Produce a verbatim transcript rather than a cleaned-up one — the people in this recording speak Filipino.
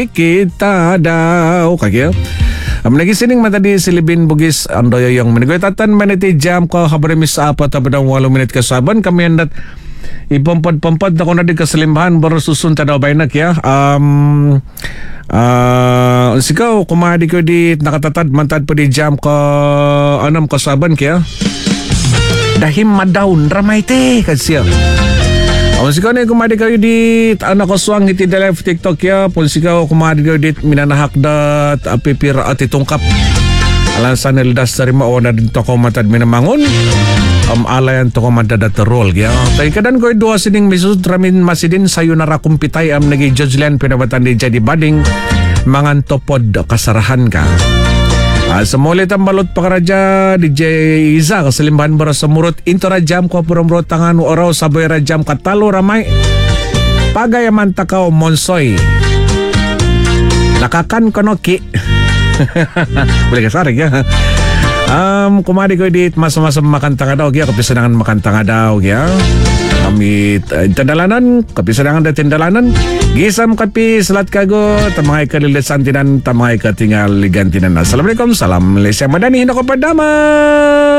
kita daw kagyo. Am nagisining matadi silibin bugis andoyo yung manigwetatan maniti jam ko habaremis apat tabadang walong minit kasaban kami andat ipampad-pampad na ko na di kasalimbahan baro susunta daw bay na kya. Um, uh, sikaw, kumadi ko di nakatatad mantad pa di jam ko anam kasaban kya. Dahim madawn ramay te kasi Awan sikaw na kumadi kayo di anak ko swang iti the live TikTok ya. Pun sikaw kumadi kayo di minanahakdat apipira at itungkap. Alansan nildas sa rima o na dito ko matad minamangon. Um, alayan to ko madadat role ya. Tay kadan ko dua sining misud ramin masidin sayo na rakumpitay am nagi Judge Len pinabatan di jadi bading mangan topod kasarahan ka. Uh, sa mulit ang balot pakaraja D J Iza kasalimbahan bara sa murot into rajam ko purong murot tangan oraw saboy rajam katalo ramay pagayaman takaw monsoy nakakan konoki boleh kasarig ya. Um, kumadi ko dit masa-masa makanta nga daw kaya kapisanangan makanta nga daw kaya kami uh, tindalanan kapisanangan da tindalanan gisam kapi salat kago tamangay kalilisan tinan tamangay katingal ligan tinan. Assalamualaikum salam Malaysia madani hino ko padama.